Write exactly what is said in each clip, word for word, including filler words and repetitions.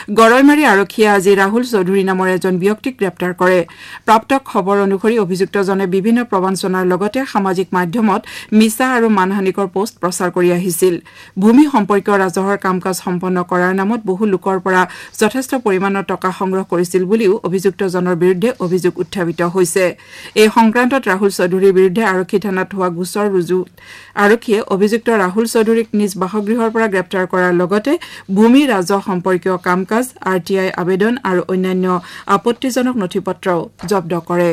গৰৈমাৰী আৰক্ষীয়ে আজি ৰাহুল চৌধুৰী নামৰ এজন ব্যক্তিক গ্ৰেপ্তাৰ কৰে প্ৰাপ্ত খবৰ অনুসৰি অভিযুক্তজনে বিভিন্ন প্ৰবঞ্চনাৰ লগতে সামাজিক মাধ্যমত মিছা আৰু মানহানিকৰ পোষ্ট প্ৰচাৰ কৰি আহিছিল ভূমি সম্পৰ্কীয় ৰাজহৰ কামকাজ সম্পন্ন কৰাৰ নামত বহু লোকৰ পৰা যথেষ্ট পৰিমাণৰ টকা সংগ্ৰহ কৰিছিল বুলিও অভিযুক্তজনৰ বিৰুদ্ধে অভিযোগ উত্থাপিত হৈছে এই সংক্ৰান্তত ৰাহুল চৌধুৰীৰ বিৰুদ্ধে আৰক্ষী থানাত হোৱা গোচৰ ৰুজু আৰক্ষীয়ে অভিযুক্ত ৰাহুল চৌধুৰীক নিজ বাসগৃহৰ পৰা গ্ৰেপ্তাৰ কৰাৰ লগতে ভূমি ৰাজহ সম্পৰ্কীয় কামকাজ আৰ টি আই আবেদন আৰু অন্যান্য আপত্তিজনক নথিপত্ৰও জব্দ কৰে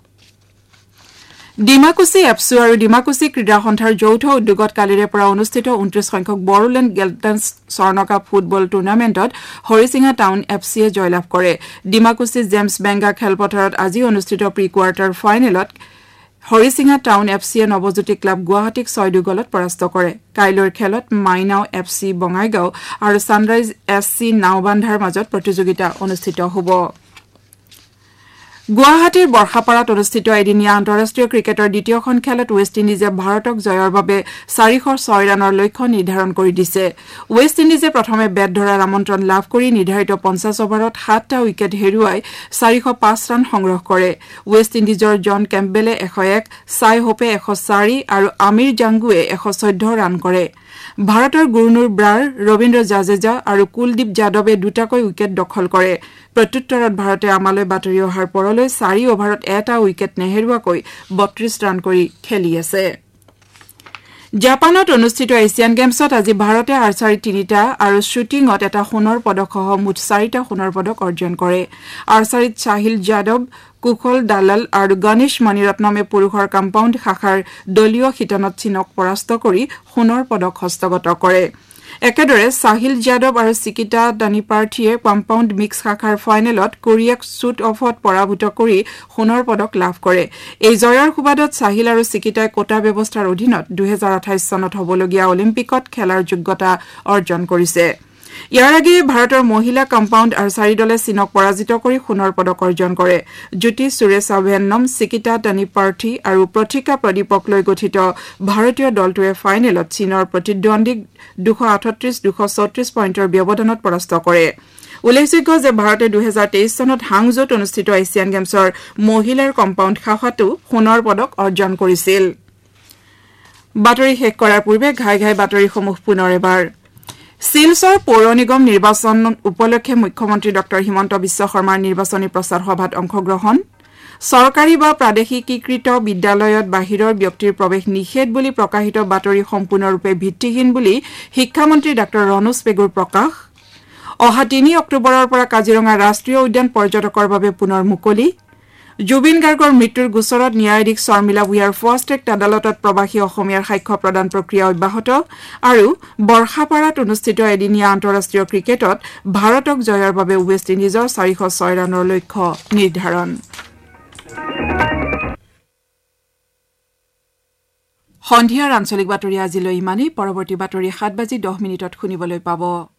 ডিমাকুচি এফচু আৰু ডিমাকুচি ক্ৰীড়া সন্থাৰ যৌথ উদ্যোগত কালিৰে পৰা অনুষ্ঠিত ঊনত্ৰিশ সংখ্যক বড়োলেণ্ড গেলটেন্স স্বৰ্ণকাপ ফুটবল টুৰ্ণামেণ্টত হৰিচিঙা টাউন এফচিয়ে জয়লাভ কৰে ডিমাকুচি জেমছ বেংগা খেলপথাৰত আজি অনুষ্ঠিত প্ৰি কোৱাৰ্টাৰ ফাইনেলত হৰিচিঙা টাউন এফচিয়ে নৱজ্যোতি ক্লাব গুৱাহাটীক ছয় দুই গলত পৰাস্ত কৰে কাইলৈৰ খেলত মাইনাও এফচি বঙাইগাঁও আৰু ছানৰাইজ এছ চি নাওবান্ধাৰ মাজত প্ৰতিযোগিতা অনুষ্ঠিত হ'ব গুৱাহাটীৰ বৰ্ষাপাৰাত অনুষ্ঠিত এদিনীয়া আন্তঃৰাষ্ট্ৰীয় ক্ৰিকেটৰ দ্বিতীয়খন খেলত ৱেষ্ট ইণ্ডিজে ভাৰতক জয়ৰ বাবে চাৰিশ ছয় ৰানৰ লক্ষ্য নিৰ্ধাৰণ কৰি দিছে ৱেষ্ট ইণ্ডিজে প্ৰথমে বেট ধৰাৰ আমন্ত্ৰণ লাভ কৰি নিৰ্ধাৰিত পঞ্চাশ অভাৰত সাতটা উইকেট হেৰুৱাই চাৰিশ পাঁচ ৰান সংগ্ৰহ কৰে ৱেষ্ট ইণ্ডিজৰ জন কেম্পবেলে এশ এক চাই হোপে এশ চাৰি আৰু আমিৰ জাংগুৱে এশ চৈধ্য ৰান কৰে ভাৰতৰ গুৰনুৰ ব্ৰাৰ ৰবীন্দ্ৰ জাদেজা আৰু কুলদীপ যাদৱে দুটাকৈ উইকেট দখল কৰে প্ৰত্যুত্তৰত ভাৰতে আমালৈ বাতৰি অহাৰ পৰলৈ চাৰি অভাৰত এটা উইকেট নেহেৰুৱাকৈ বত্ৰিশ ৰান কৰি খেলি আছে জাপানত অনুষ্ঠিত এছিয়ান গেমছত আজি ভাৰতে আৰ্চাৰীত তিনিটা আৰু শ্বুটিঙত এটা সোণৰ পদকসহ মুঠ চাৰিটা সোণৰ পদক অৰ্জন কৰে আৰ্চাৰীত চাহিল যাদৱ কুশল দালাল আৰু গণেশ মণিৰত্নমে পুৰুষৰ কম্পাউণ্ড শাখাৰ দলীয় শিতানত চীনক পৰাস্ত কৰি সোণৰ পদক হস্তগত কৰে একেদৰে চাহিল যাদৱ আৰু চিকিতা দানিপাৰ্থীয়ে কম্পাউণ্ড মিক্স শাখাৰ ফাইনেলত কোৰিয়াক শ্বুট অফত পৰাভূত কৰি সোণৰ পদক লাভ কৰে এই জয়ৰ সুবাদত চাহিল আৰু চিকিতাই কোটা ব্যৱস্থাৰ অধীনত দুই হাজাৰ আঠাইশ চনত হ'বলগীয়া অলিম্পিকত খেলাৰ যোগ্যতা অৰ্জন কৰিছে ইয়াৰ আগেয়ে ভাৰতৰ মহিলা কম্পাউণ্ড আৰ্চাৰী দলে চীনক পৰাজিত কৰি সোণৰ পদক অৰ্জন কৰে জ্যোতি সুৰেশ অভেন্নম চিকিতা দানিপাৰ্থী আৰু প্ৰতিকা প্ৰদীপক লৈ গঠিত ভাৰতীয় দলটোৱে ফাইনেলত চীনৰ প্ৰতিদ্বন্দ্বীক দুশ আঠত্ৰিশ দুশ চৌত্ৰিশ পইণ্টৰ ব্যৱধানত পৰাস্ত কৰে উল্লেখযোগ্য যে ভাৰতে দুই হাজাৰ তেইশ চনত হাংজোত অনুষ্ঠিত এছিয়ান গেমছৰ মহিলাৰ কম্পাউণ্ড শাখাতো সোণৰ পদক অৰ্জন কৰিছিল বাতৰি শেষ কৰাৰ পূৰ্বে ঘাই ঘাই বাতৰিসমূহ পুনৰ এবাৰ শিলচৰ পৌৰ নিগম নিৰ্বাচন উপলক্ষে মুখ্যমন্ত্ৰী ডক্টৰ হিমন্ত বিশ্ব শৰ্মাৰ নিৰ্বাচনী প্ৰচাৰ সভাত অংশগ্ৰহণ চৰকাৰী বা প্ৰাদেশিকীকৃত বিদ্যালয়ত বাহিৰৰ ব্যক্তিৰ প্ৰৱেশ নিষেধ বুলি প্ৰকাশিত বাতৰি সম্পূৰ্ণৰূপে ভিত্তিহীন বুলি শিক্ষামন্ত্ৰী ডক্টৰ ৰণোজ পেগুৰ প্ৰকাশ অহা তিনি অক্টোবৰৰ পৰা কাজিৰঙা ৰাষ্ট্ৰীয় উদ্যান পৰ্যটকৰ বাবে পুনৰ মুকলি জুবিন গাৰ্গৰ মৃত্যুৰ গোচৰত ন্যায়াধীশ শৰ্মিলা ভূঞাৰ ফাষ্ট ট্ৰেক আদালতত প্ৰবাসী অসমীয়াৰ সাক্ষ্য প্ৰদান প্ৰক্ৰিয়া অব্যাহত আৰু বৰ্ষাপাৰাত অনুষ্ঠিত এদিনীয়া আন্তঃৰাষ্ট্ৰীয় ক্ৰিকেটত ভাৰতক জয়ৰ বাবে ৱেষ্ট ইণ্ডিজৰ চাৰিশ ছয় ৰানৰ লক্ষ্য নিৰ্ধাৰণ সন্ধিয়াৰ আঞ্চলিক বাতৰি আজিলৈ ইমানেই পৰৱৰ্তী বাতৰি সাত বাজি দহ মিনিটত শুনিবলৈ পাব